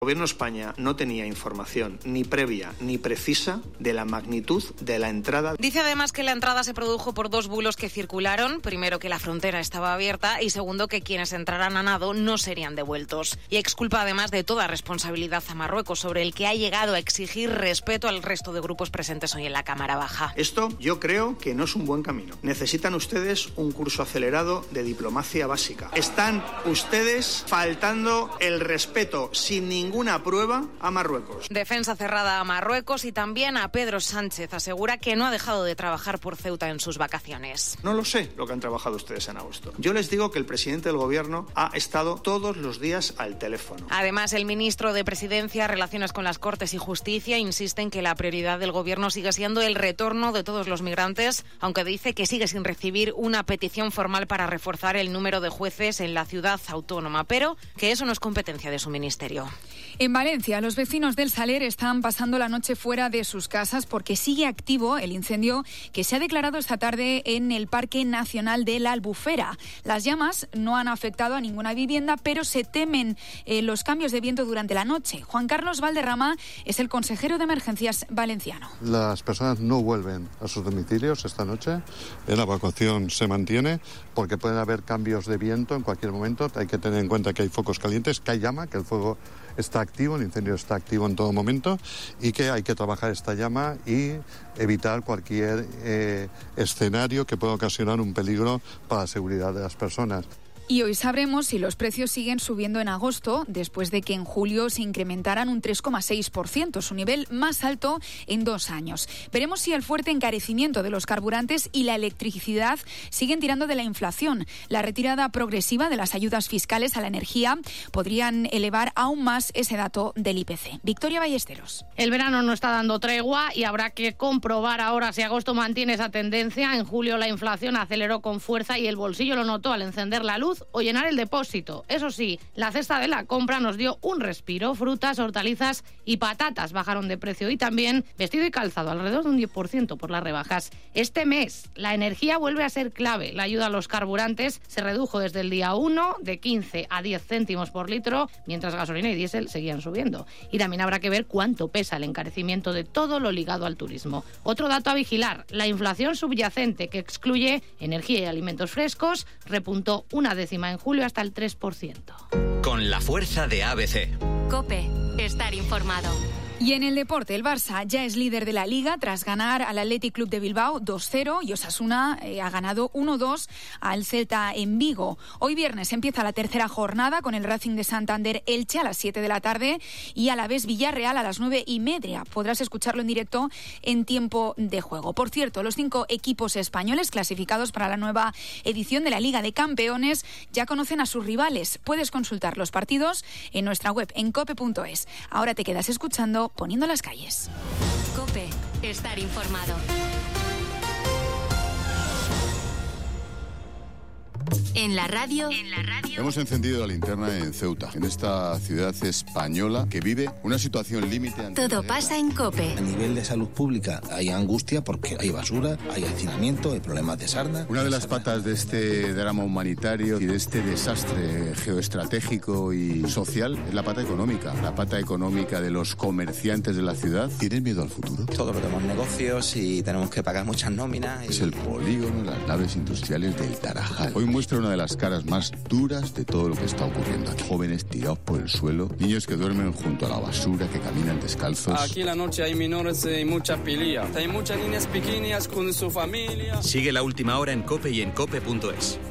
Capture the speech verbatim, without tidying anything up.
El Gobierno de España no tenía información ni previa ni precisa de la magnitud de la entrada. Dice además que la entrada se produjo por dos bulos que circularon. Primero, que la frontera estaba abierta y segundo, que quienes entraran a nado no serían devueltos. Y exculpa además de toda responsabilidad a Marruecos, sobre el que ha llegado a exigir respeto al resto de grupos presentes hoy en la Cámara Baja. Esto yo creo que no es un buen camino. Necesitan ustedes un curso acelerado de diplomacia básica. Están ustedes faltando el respeto sin ningún ninguna prueba a Marruecos. Defensa cerrada a Marruecos y también a Pedro Sánchez. Asegura que no ha dejado de trabajar por Ceuta en sus vacaciones. No lo sé lo que han trabajado ustedes en agosto. Yo les digo que el presidente del Gobierno ha estado todos los días al teléfono. Además, el ministro de Presidencia, Relaciones con las Cortes y Justicia insiste en que la prioridad del Gobierno sigue siendo el retorno de todos los migrantes, aunque dice que sigue sin recibir una petición formal para reforzar el número de jueces en la ciudad autónoma, pero que eso no es competencia de su ministerio. En Valencia, los vecinos del Saler están pasando la noche fuera de sus casas porque sigue activo el incendio que se ha declarado esta tarde en el Parque Nacional de la Albufera. Las llamas no han afectado a ninguna vivienda, pero se temen eh, los cambios de viento durante la noche. Juan Carlos Valderrama es el consejero de Emergencias valenciano. Las personas no vuelven a sus domicilios esta noche. La evacuación se mantiene porque pueden haber cambios de viento en cualquier momento. Hay que tener en cuenta que hay focos calientes, que hay llama, que el fuego está activo, el incendio está activo en todo momento y que hay que trabajar esta llama y evitar cualquier eh, escenario que pueda ocasionar un peligro para la seguridad de las personas. Y hoy sabremos si los precios siguen subiendo en agosto, después de que en julio se incrementaran un tres coma seis por ciento, su nivel más alto en dos años. Veremos si el fuerte encarecimiento de los carburantes y la electricidad siguen tirando de la inflación. La retirada progresiva de las ayudas fiscales a la energía podrían elevar aún más ese dato del I P C. Victoria Ballesteros. El verano no está dando tregua y habrá que comprobar ahora si agosto mantiene esa tendencia. En julio la inflación aceleró con fuerza y el bolsillo lo notó al encender la luz o llenar el depósito. Eso sí, la cesta de la compra nos dio un respiro. Frutas, hortalizas y patatas bajaron de precio y también vestido y calzado, alrededor de un diez por ciento por las rebajas. Este mes la energía vuelve a ser clave. La ayuda a los carburantes se redujo desde el día uno de quince a diez céntimos por litro, mientras gasolina y diésel seguían subiendo. Y también habrá que ver cuánto pesa el encarecimiento de todo lo ligado al turismo. Otro dato a vigilar, la inflación subyacente, que excluye energía y alimentos frescos, repuntó una décima en julio hasta el tres por ciento. Con la fuerza de A B C. COPE. Estar informado. Y en el deporte, el Barça ya es líder de la Liga tras ganar al Athletic Club de Bilbao dos cero y Osasuna eh, ha ganado uno dos al Celta en Vigo. Hoy viernes empieza la tercera jornada con el Racing de Santander Elche a las siete de la tarde y Alavés Villarreal a las nueve y media. Podrás escucharlo en directo en tiempo de juego. Por cierto, los cinco equipos españoles clasificados para la nueva edición de la Liga de Campeones ya conocen a sus rivales. Puedes consultar los partidos en nuestra web en cope punto es. Ahora te quedas escuchando Poniendo las calles. COPE. Estar informado. En la radio, en la radio. Hemos encendido la linterna en Ceuta, en esta ciudad española que vive una situación límite. Todo pasa en COPE. A nivel de salud pública hay angustia porque hay basura, hay hacinamiento, hay problemas de sarna. Una de las patas de este drama humanitario y de este desastre geoestratégico y social es la pata económica. La pata económica de los comerciantes de la ciudad. ¿Tienen miedo al futuro? Todos tenemos negocios y tenemos que pagar muchas nóminas. Y... Es el polígono, las naves industriales del Tarajal. Hoy muestra una de las caras más duras de todo lo que está ocurriendo aquí. Jóvenes tirados por el suelo, niños que duermen junto a la basura, que caminan descalzos. Aquí en la noche hay menores y mucha pelea. Hay muchas niñas pequeñas con su familia. Sigue la última hora en COPE y en cope punto es.